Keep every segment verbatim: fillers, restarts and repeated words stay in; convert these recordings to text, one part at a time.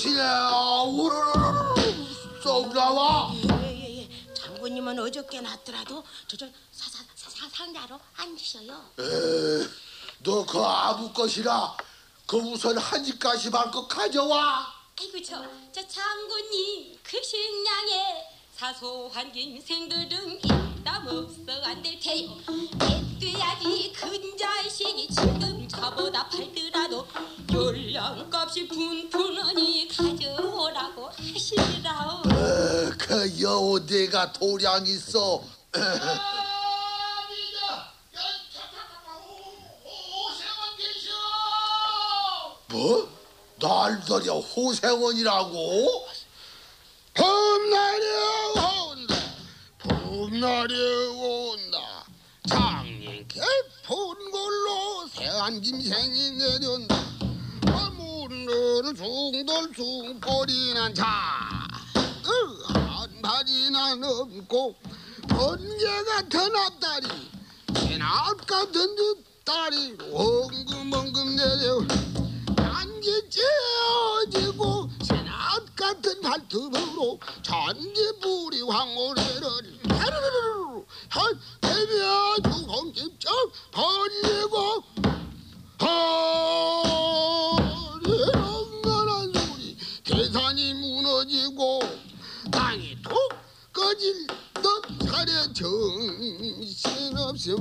것이냐? 우르르르 쏙 나와. 예예예. 장군님은 어저께 났더라도 저저 사사 사사 상자로 앉으셔요. 에, 너 그 아무 것이라 그 우선 한입 가시 말고 가져와. 아이고 저, 저 장군님 그 식량에 사소한 짐승들은 일담 없어 안 될 테요. 애돼야지 큰 자식이 지금 저보다 팔더라도 열량값이 분푼하니 가져오라고 하시더라오. 에, 그 여우대가 도량 있어. 뭐? 날 들여 호생원이라고? 봄날이 온다. 봄날이 온다. 장님께 본걸로 새한 김생이 내려온다. 문을 숭돌숭 꼬리는 자. 한 발이나 넘고 번개 같은 앞다리 개나웃 같은 뒷다리 엉금엉금 내려 단지 째어지고 새나웃 같은 발톱으로 잔디뿌리 황홀해를 하르르르 한 대비야 주홍집적 벌리고 허리렁거란 소리 계산이 무너지고 땅이 툭 꺼질듯 차례 정신없이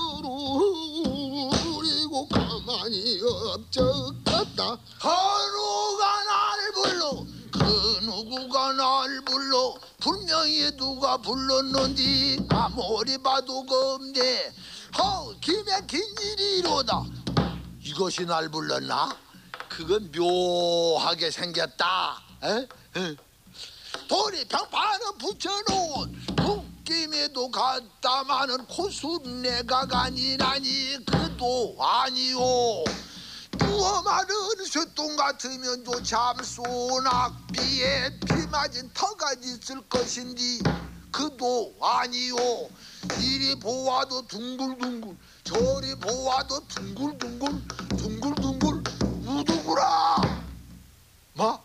목으로 가만히 업적갔다. 한우가 날 불러 그 누구가 날 불러 분명히 누가 불렀는지 아무리 봐도 겁네. 허 기맥힌 일이로다. 이것이 날 불렀나? 그건 묘하게 생겼다. 에? 에? 돌이 병판을 붙여놓은 웃김에도 갔다마는 코순내가 아니라니 그도 아니오. 누워 마른 쇠똥 같으면 조참 소낙비에 피 맞은 터가 있을 것인지 그도 아니오. 이리 보아도 둥글둥글 저리 보아도 둥글둥글 둥글둥글 우두구라. 마? 어?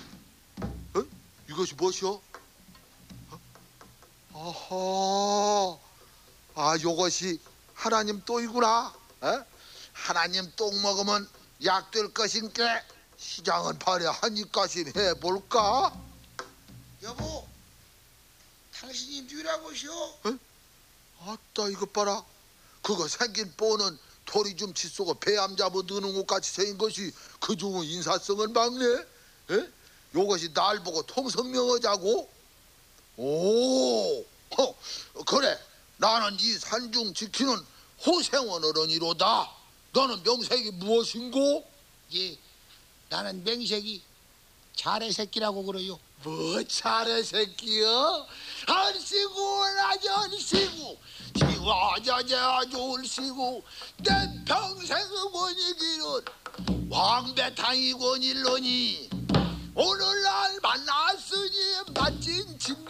이것이 무엇이오? 어? 아하, 아, 요것이 하나님 똥이구나. 에? 하나님 똥 먹으면 약 될 것인께 시장은 발에 한입가심 해볼까? 여보, 당신이 누라고시오? 아따 이것 봐라. 그거 생긴 뽀는 토리 좀 치쏘고 배암 잡아 드는 것 같이 생긴 것이 그 중은 인사성은 막네. 에? 요것이 날 보고 통성명하자고? 오, 허, 그래. 나는 이 산중 지키는 호생원 어른이로다. 너는 명색이 무엇인고? 예, 나는 맹색이 자래 새끼라고 그래요. 뭐 차례 새끼여? 한시구나 전시구 지와자자 졸시구 내 평생의 권이기는 왕배탕이 권일러니 오늘날 만났으니 맛진 친구